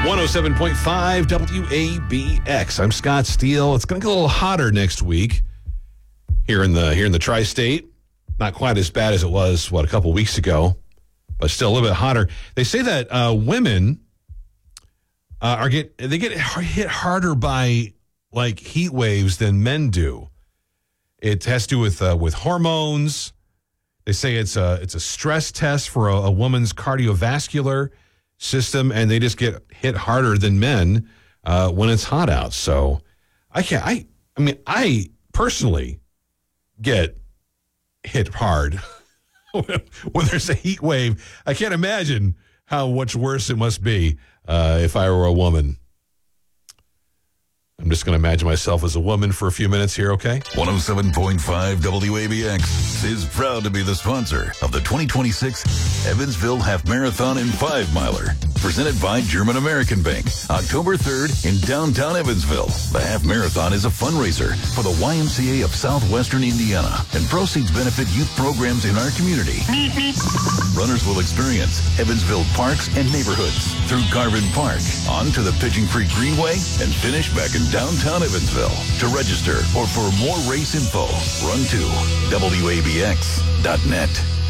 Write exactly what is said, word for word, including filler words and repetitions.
one oh seven point five W A B X. I'm Scott Steele. It's going to get a little hotter next week here in the here in the tri-state. Not quite as bad as it was, what, a couple weeks ago, but still a little bit hotter. They say that uh, women uh, are get they get hit harder by like heat waves than men do. It has to do with uh, with hormones. They say it's a it's a stress test for a, a woman's cardiovascular system, and they just get hit harder than men uh, when it's hot out. So I can't. I I mean, I personally get hit hard when there's a heat wave. I can't imagine how much worse it must be uh, if I were a woman. I'm just going to imagine myself as a woman for a few minutes here, okay? one oh seven point five W A B X is proud to be the sponsor of the twenty twenty-six Evansville Half Marathon and Five Miler, presented by German American Bank, October third in downtown Evansville. The Half Marathon is a fundraiser for the Y M C A of Southwestern Indiana, and proceeds benefit youth programs in our community. Runners will experience Evansville parks and neighborhoods through Garvin Park, on to the Pigeon Creek Greenway, and finish back in downtown Evansville. To register or for more race info, run to W A B X dot net.